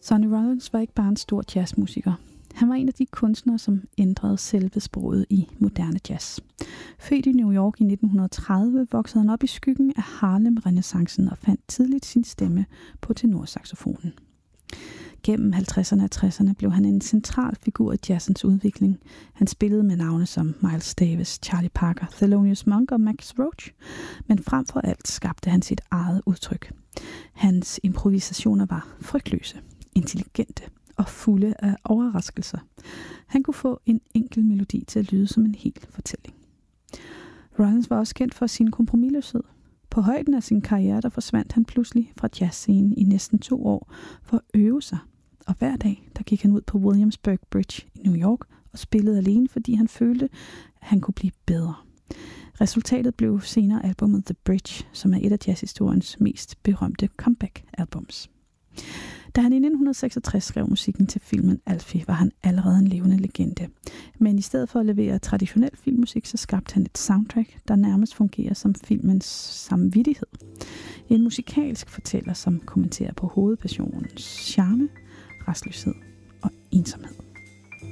Sonny Rollins var ikke bare en stor jazzmusiker. Han var en af de kunstnere, som ændrede selve sproget i moderne jazz. Født i New York i 1930, voksede han op i skyggen af Harlem-renæssancen og fandt tidligt sin stemme på tenorsaxofonen. Gennem 50'erne og 60'erne blev han en central figur i jazzens udvikling. Han spillede med navne som Miles Davis, Charlie Parker, Thelonious Monk og Max Roach, men frem for alt skabte han sit eget udtryk. Hans improvisationer var frygtløse, intelligente og fulde af overraskelser. Han kunne få en enkel melodi til at lyde som en hel fortælling. Rollins var også kendt for sin kompromisløshed. På højden af sin karriere, der forsvandt han pludselig fra jazzscenen i næsten 2 år for at øve sig. Og hver dag, der gik han ud på Williamsburg Bridge i New York og spillede alene, fordi han følte, at han kunne blive bedre. Resultatet blev senere albumet The Bridge, som er et af jazzhistoriens mest berømte comeback-albums. Da han i 1966 skrev musikken til filmen Alfie, var han allerede en levende legende. Men i stedet for at levere traditionel filmmusik, så skabte han et soundtrack, der nærmest fungerer som filmens samvittighed. En musikalsk fortæller, som kommenterer på hovedpersonens charme, restløshed og ensomhed.